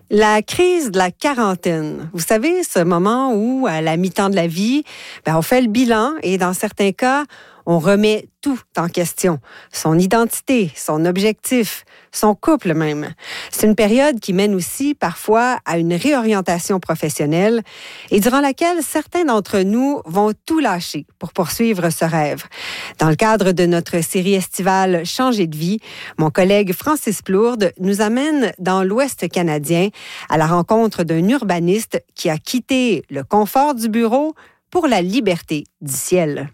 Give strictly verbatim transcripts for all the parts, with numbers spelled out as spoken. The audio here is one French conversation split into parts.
La crise de la quarantaine. Vous savez, ce moment où, à la mi-temps de la vie, ben, on fait le bilan et dans certains cas, on remet tout en question. Son identité, son objectif, son couple même. C'est une période qui mène aussi parfois à une réorientation professionnelle et durant laquelle certains d'entre nous vont tout lâcher pour poursuivre ce rêve. Dans le cadre de notre série estivale Changer de vie, mon collègue Francis Plourde nous amène dans l'Ouest canadien à la rencontre d'un urbaniste qui a quitté le confort du bureau pour la liberté du ciel.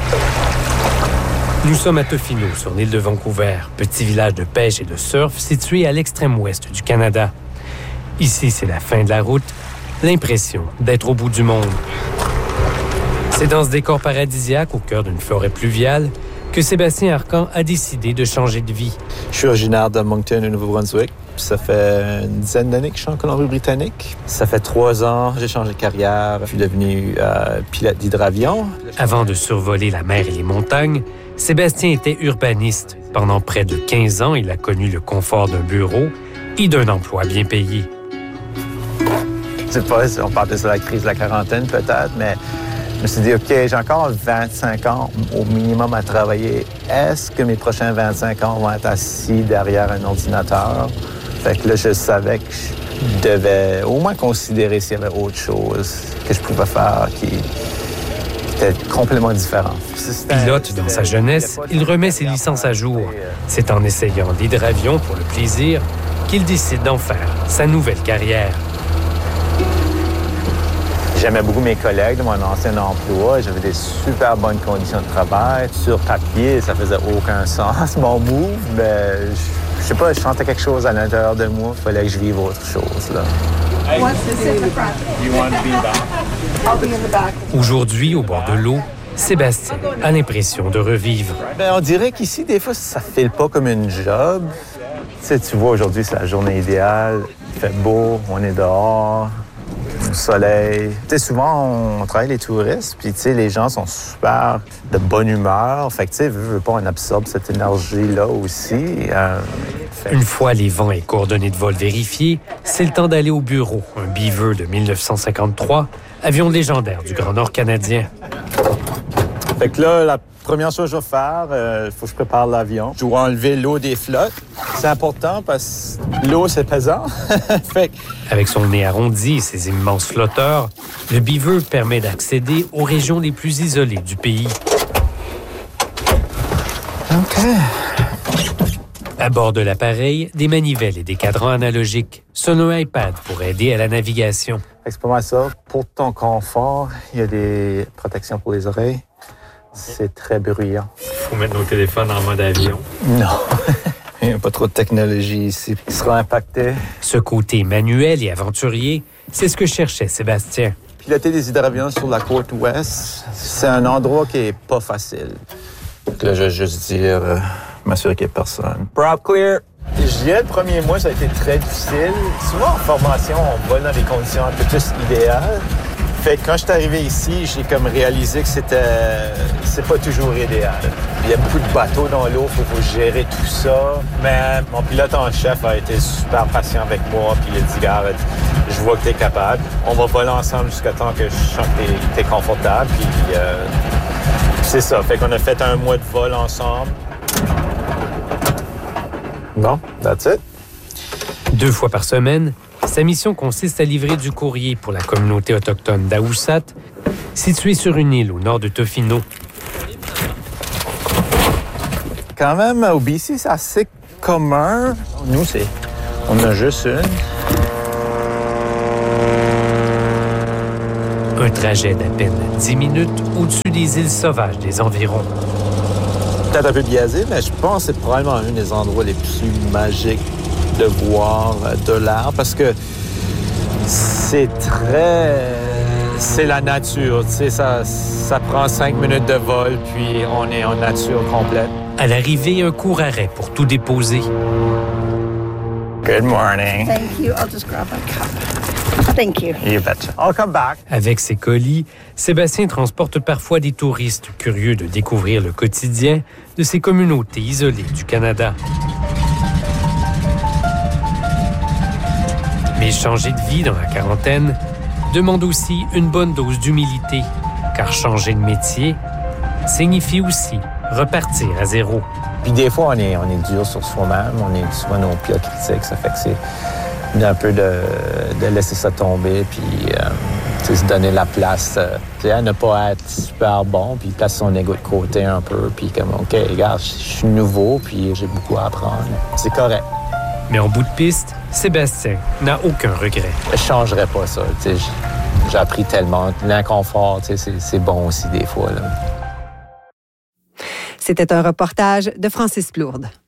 Nous sommes à Tofino, sur l'île de Vancouver, petit village de pêche et de surf situé à l'extrême ouest du Canada. Ici, c'est la fin de la route, l'impression d'être au bout du monde. C'est dans ce décor paradisiaque, au cœur d'une forêt pluviale, que Sébastien Arcan a décidé de changer de vie. Je suis originaire de Moncton, au Nouveau-Brunswick. Ça fait une dizaine d'années que je suis en Colombie-Britannique. Ça fait trois ans, j'ai changé de carrière. Je suis devenu euh, pilote d'hydravion. Avant de survoler la mer et les montagnes, Sébastien était urbaniste. Pendant près de quinze ans, il a connu le confort d'un bureau et d'un emploi bien payé. Je sais pas si on parle de la crise de la quarantaine peut-être, mais je me suis dit, OK, j'ai encore vingt-cinq ans au minimum à travailler. Est-ce que mes prochains vingt-cinq ans vont être assis derrière un ordinateur? Fait que là, je savais que je devais au moins considérer s'il y avait autre chose que je pouvais faire qui, qui était complètement différent. Pilote dans sa jeunesse, il remet ses licences à jour. C'est en essayant l'hydravion pour le plaisir qu'il décide d'en faire sa nouvelle carrière. J'aimais beaucoup mes collègues de mon ancien emploi. J'avais des super bonnes conditions de travail. Sur papier, ça faisait aucun sens, mon move, mais je, je sais pas, je sentais quelque chose à l'intérieur de moi. Il fallait que je vive autre chose, là. Aujourd'hui, au bord de l'eau, Sébastien a l'impression de revivre. Ben, on dirait qu'ici, des fois, ça file pas comme une job. Tu sais, tu vois, aujourd'hui, c'est la journée idéale. Il fait beau, on est dehors. Le soleil. Tu sais, souvent, on travaille les touristes, puis tu sais, les gens sont super de bonne humeur. Fait que, tu sais, veux, veux pas, on absorbe cette énergie-là aussi. Euh, fait... Une fois les vents et coordonnées de vol vérifiés, c'est le temps d'aller au bureau. Un Beaver de dix-neuf cent cinquante-trois, avion légendaire du Grand Nord canadien. Fait que là, la première chose que je vais faire, il euh, faut que je prépare l'avion. Je dois enlever l'eau des flottes. C'est important parce que l'eau, c'est pesant. Fait que... Avec son nez arrondi et ses immenses flotteurs, le Beaver permet d'accéder aux régions les plus isolées du pays. OK. À bord de l'appareil, des manivelles et des cadrans analogiques. Sonne un iPad pour aider à la navigation. C'est pas mal ça. Pour ton confort, il y a des protections pour les oreilles. C'est très bruyant. Il faut mettre nos téléphones en mode avion. Non. Il n'y a pas trop de technologie ici qui sera impactée. Ce côté manuel et aventurier, c'est ce que cherchait Sébastien. Piloter des hydravions sur la côte ouest, c'est un endroit qui est pas facile. Donc là, je vais juste dire, euh, m'assurer qu'il n'y ait personne. Prop clear! Je dirais le premier mois, ça a été très difficile. Souvent, en formation, on va dans des conditions un peu plus idéales. Fait que quand je suis arrivé ici, j'ai comme réalisé que c'était c'est pas toujours idéal. Il y a beaucoup de bateaux dans l'eau, il faut, faut gérer tout ça. Mais mon pilote en chef a été super patient avec moi, puis il a dit, gars, je vois que t'es capable. On va voler ensemble jusqu'à temps que je sens que t'es, t'es confortable. Puis euh, c'est ça. Fait qu'on a fait un mois de vol ensemble. Bon, that's it. Deux fois par semaine, sa mission consiste à livrer du courrier pour la communauté autochtone d'Aousat, située sur une île au nord de Tofino. Quand même, au B C, c'est assez commun. Nous, c'est, on a juste une. Un trajet d'à peine dix minutes au-dessus des îles sauvages des environs. Peut-être un peu biaisé, mais je pense que c'est probablement un des endroits les plus magiques de voir de l'air parce que c'est très... C'est la nature, tu sais, ça, ça prend cinq minutes de vol, puis on est en nature complète. À l'arrivée, un court arrêt pour tout déposer. Good morning. Thank you. I'll just grab a cup. Thank you. You betcha. I'll come back. Avec ses colis, Sébastien transporte parfois des touristes curieux de découvrir le quotidien de ces communautés isolées du Canada. Mais changer de vie dans la quarantaine demande aussi une bonne dose d'humilité, car changer de métier signifie aussi repartir à zéro. Puis des fois, on est, on est dur sur soi-même, on est souvent nos pires critiques, ça fait que c'est un peu de, de laisser ça tomber, puis euh, se donner la place, euh, à ne pas être super bon, puis placer son ego de côté un peu, puis comme, OK, regarde, je suis nouveau, puis j'ai beaucoup à apprendre. C'est correct. Mais en bout de piste, Sébastien n'a aucun regret. Je changerais pas ça, tu sais. J'ai appris tellement. L'inconfort, tu sais, c'est, c'est bon aussi des fois, là. C'était un reportage de Francis Plourde.